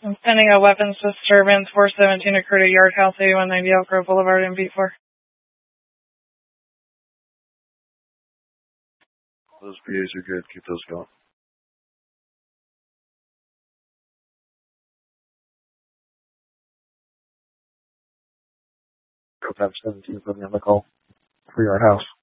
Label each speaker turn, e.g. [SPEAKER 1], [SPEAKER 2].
[SPEAKER 1] Pending a weapons disturbance, 417 occurred at Yard House 8190 Elk Grove Boulevard in B4.
[SPEAKER 2] Those PAs are good. Keep those going. Go 17 put me on the call for Yard House.